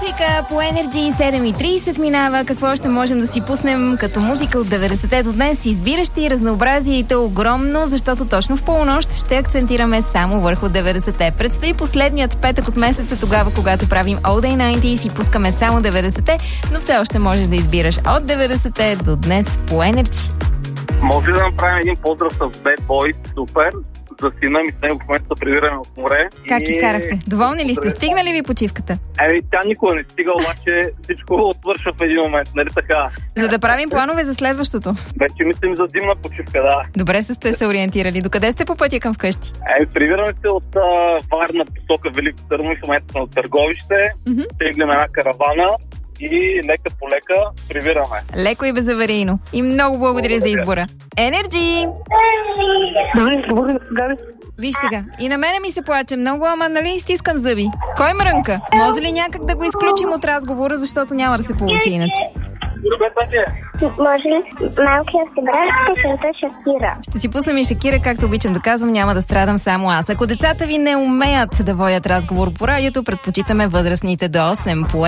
Африка по Energy 7:30 минава. Какво ще можем да си пуснем като музика от 90-те до днес? Избиращи разнообразие и то огромно, защото точно в полунощ ще акцентираме само върху 90-те. Предстои последният петък от месеца, тогава когато правим All Day 90 и пускаме само 90-те, но все още можеш да избираш от 90-те до днес по Energy. Може да направим един поздрав с Bad Boys, супер. За сина ми с него в момента прибираме от море. Как изкарахте? Доволни ли сте? Стигна ли ви почивката? Тя никога не стига, обаче всичко отвършва в един момент, нали така? За да правим планове за следващото. Вече мислим за зимна почивка, да. Добре сте се ориентирали. Докъде сте по пътя към вкъщи? Прибираме се от Варна посока Велико Търново и в момента на Търговище. Теглим една каравана и лека по лека прибираме. Леко и безаварийно. И много благодаря за избора. Energy! Добре, Габи. Виж сега, и на мене ми се плаче много, ама нали стискам зъби. Кой мрънка? Може ли някак да го изключим от разговора, защото няма да се получи иначе? Може ли малкия си брат песента Шакира? Ще си пуснем и Шакира, както обичам да казвам, няма да страдам само аз. Ако децата ви не умеят да водят разговор по радиото, предпочитаме възрастните до 8 по